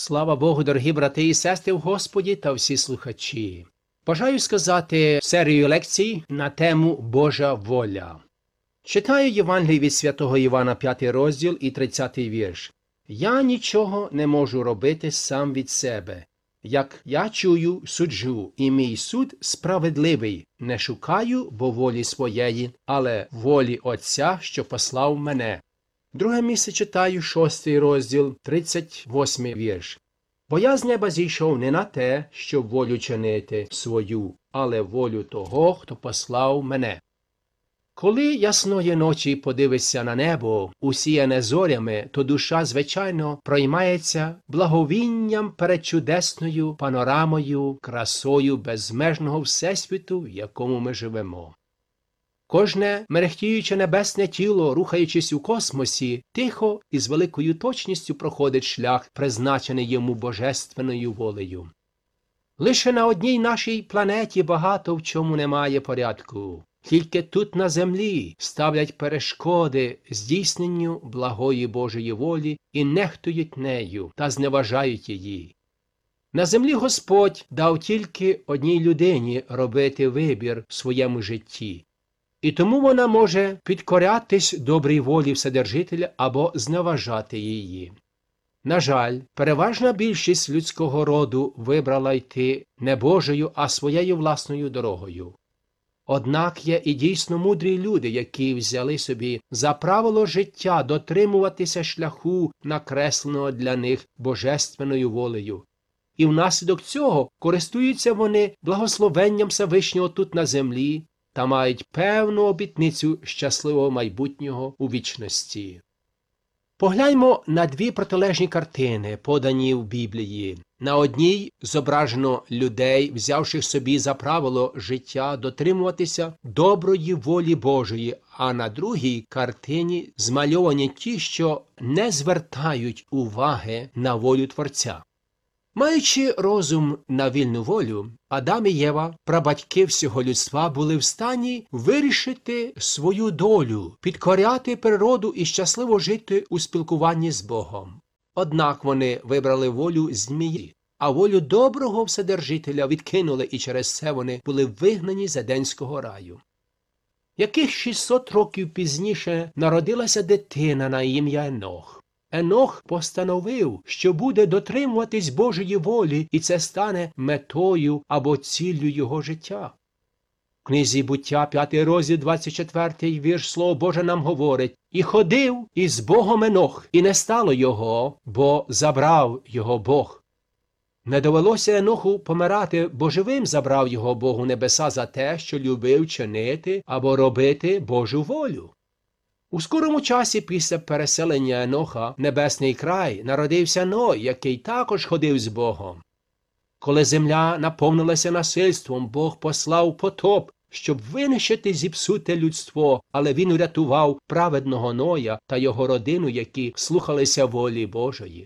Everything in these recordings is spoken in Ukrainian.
Слава Богу, дорогі брати і сестри в Господі та всі слухачі. Бажаю сказати серію лекцій на тему «Божа воля». Читаю Євангеліє від святого Івана, 5 розділ і 30 вірш. «Я нічого не можу робити сам від себе. Як я чую, суджу, і мій суд справедливий. Не шукаю, бо волі своєї, але волі Отця, що послав мене». Друге місце читаю 6 розділ, 38 вірш. «Бо я з неба зійшов не на те, щоб волю чинити свою, але волю того, хто послав мене». Коли ясної ночі подивишся на небо, усіяне зорями, то душа, звичайно, проймається благовінням перед чудесною панорамою, красою безмежного всесвіту, в якому ми живемо. Кожне мерехтіюче небесне тіло, рухаючись у космосі, тихо і з великою точністю проходить шлях, призначений йому божественною волею. Лише на одній нашій планеті багато в чому немає порядку. Тільки тут на землі ставлять перешкоди здійсненню благої Божої волі і нехтують нею та зневажають її. На землі Господь дав тільки одній людині робити вибір в своєму житті. І тому вона може підкорятись добрій волі Вседержителя або зневажати її. На жаль, переважна більшість людського роду вибрала йти не Божою, а своєю власною дорогою. Однак є і дійсно мудрі люди, які взяли собі за правило життя дотримуватися шляху, накресленого для них божественною волею. І внаслідок цього користуються вони благословенням Всевишнього тут на землі та мають певну обітницю щасливого майбутнього у вічності. Погляньмо на дві протилежні картини, подані в Біблії. На одній зображено людей, взявших собі за правило життя дотримуватися доброї волі Божої, а на другій картині змальовані ті, що не звертають уваги на волю Творця. Маючи розум на вільну волю, Адам і Єва, прабатьки всього людства, були в стані вирішити свою долю, підкоряти природу і щасливо жити у спілкуванні з Богом. Однак вони вибрали волю змії, а волю доброго Вседержителя відкинули, і через це вони були вигнані з Едемського раю. Яких 600 років пізніше народилася дитина на ім'я Енох. Енох постановив, що буде дотримуватись Божої волі, і це стане метою або ціллю його життя. В книзі «Буття», 5 розділ, 24 вірш, Слово Боже нам говорить: «І ходив із Богом Енох, і не стало його, бо забрав його Бог». Не довелося Еноху помирати, бо живим забрав його Бог у небеса за те, що любив чинити або робити Божу волю. У скорому часі після переселення Еноха в небесний край народився Ной, який також ходив з Богом. Коли земля наповнилася насильством, Бог послав потоп, щоб винищити зіпсуте людство, але він урятував праведного Ноя та його родину, які слухалися волі Божої.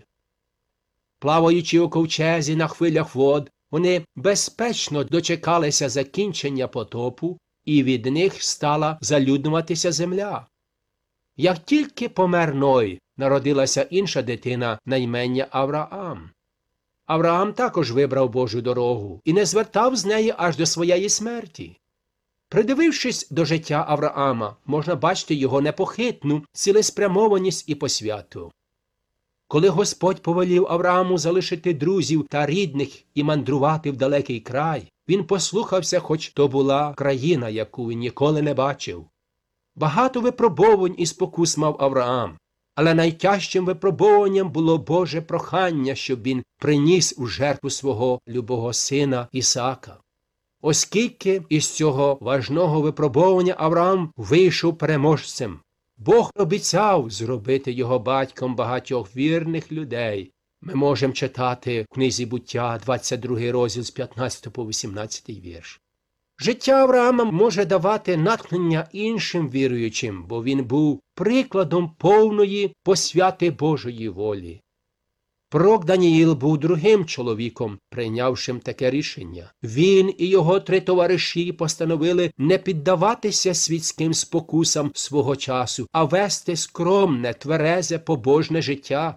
Плаваючи у ковчезі на хвилях вод, вони безпечно дочекалися закінчення потопу, і від них стала залюднуватися земля. Як тільки помер Ной, народилася інша дитина на ім'я Авраам. Авраам також вибрав Божу дорогу і не звертав з неї аж до своєї смерті. Придивившись до життя Авраама, можна бачити його непохитну цілеспрямованість і посвяту. Коли Господь повелів Аврааму залишити друзів та рідних і мандрувати в далекий край, він послухався, хоч то була країна, яку він ніколи не бачив. Багато випробовань і спокус мав Авраам, але найтяжчим випробуванням було Боже прохання, щоб він приніс у жертву свого любого сина Ісаака. Оскільки із цього важного випробування Авраам вийшов переможцем, Бог обіцяв зробити його батьком багатьох вірних людей. Ми можемо читати в книзі «Буття», 22 розділ з 15 по 18 вірш. Життя Авраама може давати натхнення іншим віруючим, бо він був прикладом повної посвяти Божої волі. Пророк Даніїл був другим чоловіком, прийнявшим таке рішення. Він і його 3 товариші постановили не піддаватися світським спокусам свого часу, а вести скромне, тверезе, побожне життя.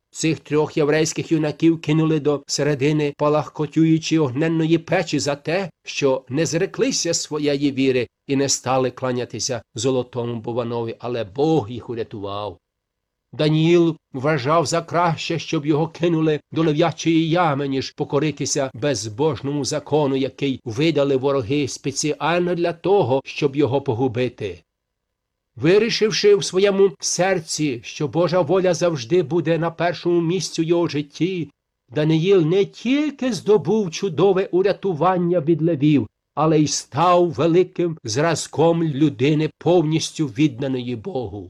Цих 3 єврейських юнаків кинули до середини палахкотюючої огненної печі за те, що не зреклися своєї віри і не стали кланятися золотому бовванові, але Бог їх урятував. Даніїл вважав за краще, щоб його кинули до лев'ячої ями, ніж покоритися безбожному закону, який видали вороги спеціально для того, щоб його погубити. Вирішивши в своєму серці, що Божа воля завжди буде на першому місці в його житті, Даниїл не тільки здобув чудове урятування від левів, але й став великим зразком людини, повністю відданої Богу.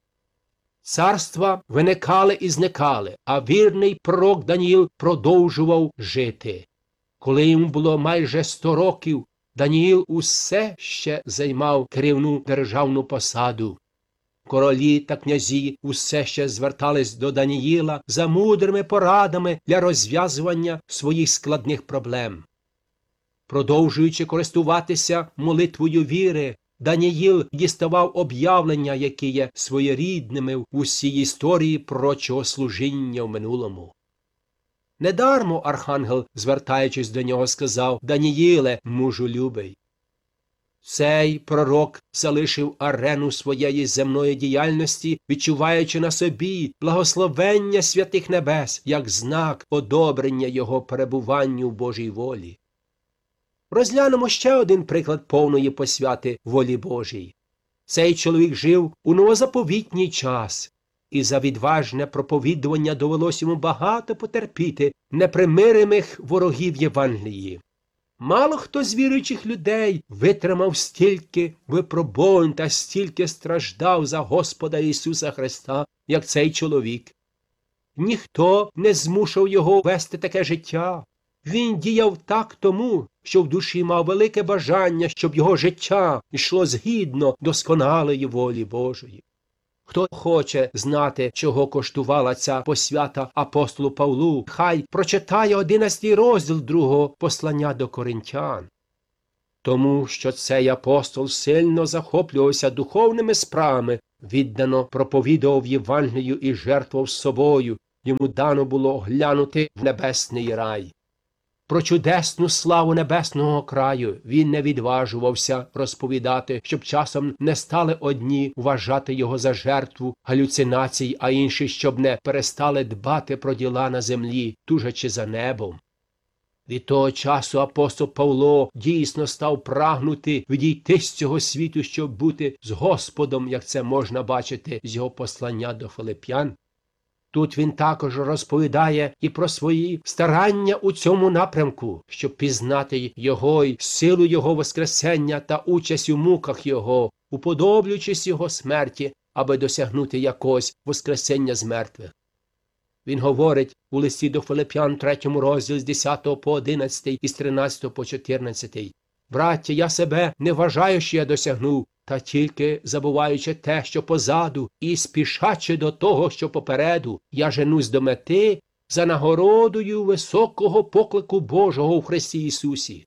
Царства виникали і зникали, а вірний пророк Даніїл продовжував жити. Коли йому було майже 100 років, Даніїл усе ще займав керівну державну посаду. Королі та князі усе ще звертались до Даніїла за мудрими порадами для розв'язування своїх складних проблем. Продовжуючи користуватися молитвою віри, Даніїл діставав об'явлення, які є своєрідними в усій історії пророчого служіння в минулому. Недармо архангел, звертаючись до нього, сказав: «Даніїле, мужу любий». Цей пророк залишив арену своєї земної діяльності, відчуваючи на собі благословення святих небес, як знак одобрення його перебуванню в Божій волі. Розглянемо ще один приклад повної посвяти волі Божій. Цей чоловік жив у новозаповітній час, і за відважне проповідування довелось йому багато потерпіти непримиримих ворогів Євангелії. Мало хто з віруючих людей витримав стільки випробувань та стільки страждав за Господа Ісуса Христа, як цей чоловік. Ніхто не змушав його вести таке життя. Він діяв так тому, що в душі мав велике бажання, щоб його життя йшло згідно досконалої волі Божої. Хто хоче знати, чого коштувала ця посвята апостолу Павлу, хай прочитає 11 розділ 2 послання до Коринтян. Тому що цей апостол сильно захоплювався духовними справами, віддано проповідував Євангелію і жертвував собою, йому дано було оглянути в небесний рай. Про чудесну славу небесного краю він не відважувався розповідати, щоб часом не стали одні вважати його за жертву галюцинацій, а інші, щоб не перестали дбати про діла на землі, тужачи за небом. Від того часу апостол Павло дійсно став прагнути відійти з цього світу, щоб бути з Господом, як це можна бачити з його послання до Филип'ян. Тут він також розповідає і про свої старання у цьому напрямку, щоб пізнати його й силу його воскресення та участь у муках його, уподоблюючись його смерті, аби досягнути якогось воскресення з мертвих. Він говорить у листі до Филип'ян 3 розділі з 10 по 11 і з 13 по 14. «Браття, я себе не вважаю, що я досягнув, та тільки забуваючи те, що позаду, і спішачи до того, що попереду, я женусь до мети за нагородою високого поклику Божого у Христі Ісусі».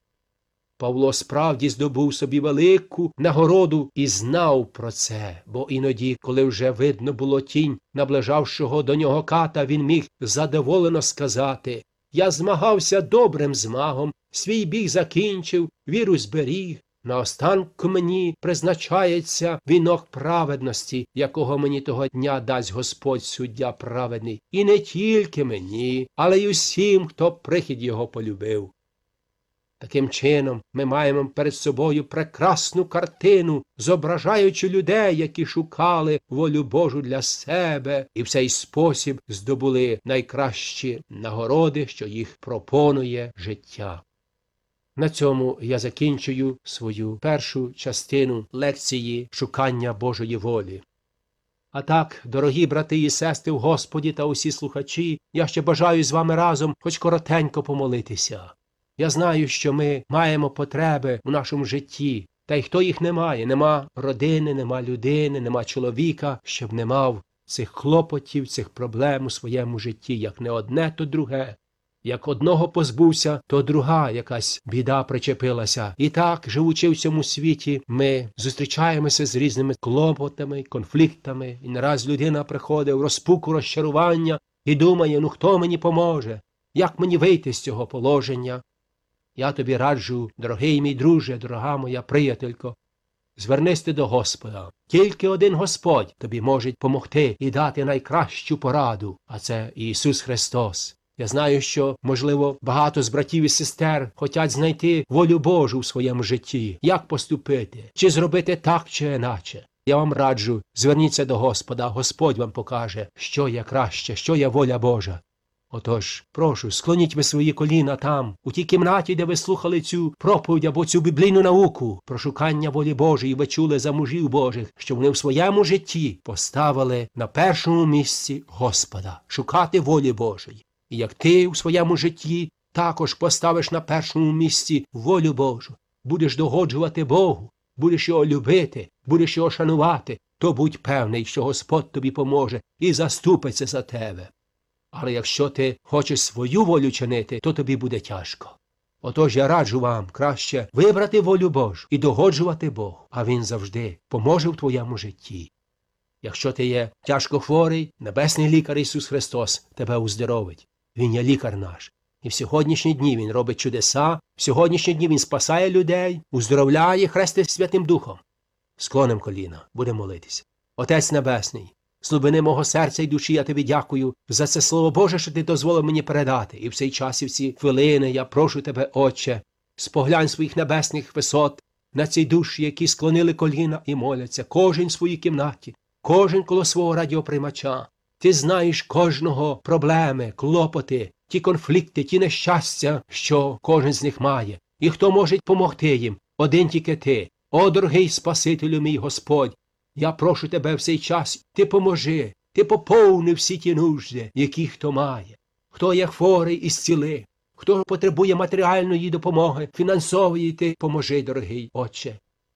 Павло справді здобув собі велику нагороду і знав про це, бо іноді, коли вже видно було тінь наближавшого до нього ката, він міг задоволено сказати: «Я змагався добрим змагом, свій біг закінчив, віру зберіг. Наостанку мені призначається вінок праведності, якого мені того дня дасть Господь суддя праведний. І не тільки мені, але й усім, хто прихід його полюбив». Таким чином, ми маємо перед собою прекрасну картину, зображаючи людей, які шукали волю Божу для себе і в цей спосіб здобули найкращі нагороди, що їх пропонує життя. На цьому я закінчую свою першу частину лекції «Шукання Божої волі». А так, дорогі брати і сестри в Господі та усі слухачі, я ще бажаю з вами разом хоч коротенько помолитися. Я знаю, що ми маємо потреби у нашому житті, та й хто їх не має, нема родини, нема людини, нема чоловіка, щоб не мав цих клопотів, цих проблем у своєму житті, як не одне, то друге. Як одного позбувся, то друга якась біда причепилася. І так, живучи в цьому світі, ми зустрічаємося з різними клопотами, конфліктами, і не раз людина приходить в розпуку розчарування, і думає, хто мені поможе, як мені вийти з цього положення. Я тобі раджу, дорогий мій друже, дорога моя приятелько, звернись ти до Господа. Тільки один Господь тобі може помогти і дати найкращу пораду, а це Ісус Христос. Я знаю, що, можливо, багато з братів і сестер хочуть знайти волю Божу в своєму житті, як поступити, чи зробити так, чи іначе. Я вам раджу, зверніться до Господа, Господь вам покаже, що є краще, що є воля Божа. Отож, прошу, склоніть ви свої коліна там, у тій кімнаті, де ви слухали цю проповідь або цю біблійну науку про шукання волі Божої, ви чули за мужів Божих, що вони в своєму житті поставили на першому місці Господа, шукати волі Божої. І як ти у своєму житті також поставиш на першому місці волю Божу, будеш догоджувати Богу, будеш його любити, будеш його шанувати, то будь певний, що Господь тобі поможе і заступиться за тебе. Але якщо ти хочеш свою волю чинити, то тобі буде тяжко. Отож я раджу вам краще вибрати волю Божу і догоджувати Богу, а Він завжди поможе в твоєму житті. Якщо ти є тяжко хворий, небесний лікар Ісус Христос тебе уздоровить. Він є лікар наш. І в сьогоднішні дні Він робить чудеса, в сьогоднішні дні Він спасає людей, уздоровляє, хрестить Святим Духом. Склоним коліна, будемо молитися. Отець Небесний, з глибини мого серця і душі я тобі дякую за це Слово Боже, що ти дозволив мені передати. І в цей час і в ці хвилини я прошу тебе, Отче, споглянь своїх небесних висот на ці душі, які склонили коліна і моляться, кожен в своїй кімнаті, кожен коло свого радіоприймача. Ти знаєш кожного проблеми, клопоти, ті конфлікти, ті нещастя, що кожен з них має. І хто може допомогти їм? Один тільки ти. О, дорогий Спасителю мій Господь, я прошу тебе в цей час, ти поможи, ти поповни всі ті нужди, які хто має. Хто є хворий, ісціли, хто потребує матеріальної допомоги, фінансової, ти поможи, дорогий Отче.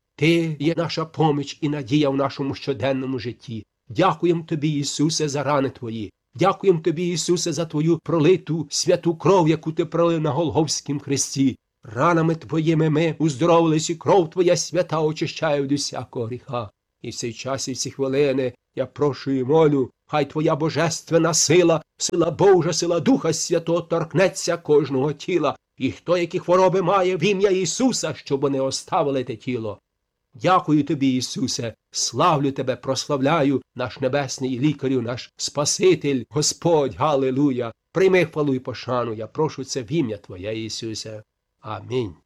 Ти є наша поміч і надія в нашому щоденному житті. Дякуємо тобі, Ісусе, за рани твої. Дякуємо тобі, Ісусе, за твою пролиту святу кров, яку ти пролив на Голгофському хресті. Ранами твоїми ми уздоровились, і кров твоя свята очищає від усякого гріха. І в цей час, і в ці хвилини я прошу і молю, хай твоя божественна сила, сила Божа, сила Духа Святого торкнеться кожного тіла. І хто які хвороби має в ім'я Ісуса, щоб вони оставили те тіло. Дякую тобі, Ісусе, славлю тебе, прославляю, наш небесний лікарю, наш Спаситель, Господь, галилуя. Прийми хвалу і пошану, я прошу це в ім'я Твоє, Ісусе. Амінь.